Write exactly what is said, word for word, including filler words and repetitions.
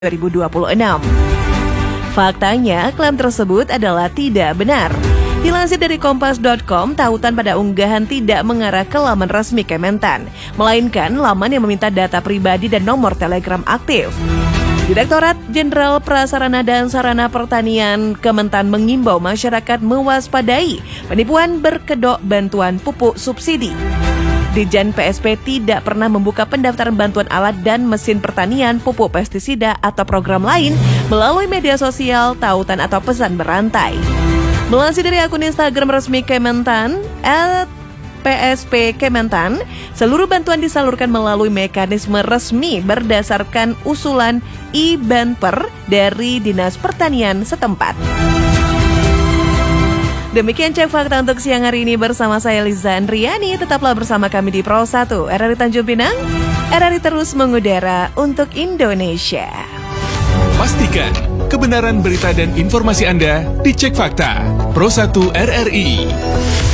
dua ribu dua puluh enam. Faktanya, klaim tersebut adalah tidak benar. Dilansir dari kompas dot com, tautan pada unggahan tidak mengarah ke laman resmi Kementan, melainkan laman yang meminta data pribadi dan nomor telegram aktif. Direktorat Jenderal Prasarana dan Sarana Pertanian Kementan mengimbau masyarakat mewaspadai penipuan berkedok bantuan pupuk subsidi. Ditjen P S P tidak pernah membuka pendaftaran bantuan alat dan mesin pertanian, pupuk pestisida, atau program lain melalui media sosial, tautan, atau pesan berantai. Melansir dari akun Instagram resmi Kementan, at P S P Kementan, seluruh bantuan disalurkan melalui mekanisme resmi berdasarkan usulan e-banper dari Dinas Pertanian setempat. Demikian Cek Fakta untuk siang hari ini bersama saya Liza Andriani. Tetaplah bersama kami di Pro satu R R I Tanjung Pinang. R R I terus mengudara untuk Indonesia. Pastikan kebenaran berita dan informasi Anda dicek fakta. Pro satu R R I.